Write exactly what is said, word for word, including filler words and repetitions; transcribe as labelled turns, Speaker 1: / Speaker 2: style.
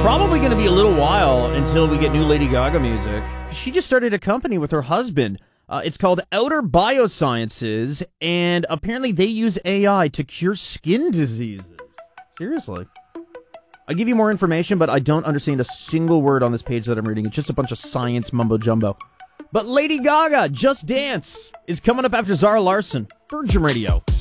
Speaker 1: Probably going to be a little while until we get new Lady Gaga music. She just started a company with her husband. Uh, it's called Outer Biosciences, and apparently they use A I to cure skin diseases. Seriously. I'll give you more information, but I don't understand a single word on this page that I'm reading. It's just a bunch of science mumbo-jumbo. But Lady Gaga, Just Dance, is coming up after Zara Larsson. Virgin Radio.